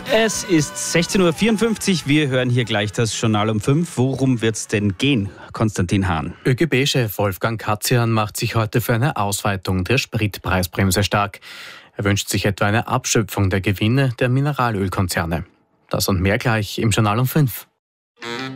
Es ist 16.54 Uhr. Wir hören hier gleich das Journal um 5. Worum wird es denn gehen, Konstantin Hahn? ÖGB-Chef Wolfgang Katzian macht sich heute für eine Ausweitung der Spritpreisbremse stark. Er wünscht sich etwa eine Abschöpfung der Gewinne der Mineralölkonzerne. Das und mehr gleich im Journal um 5.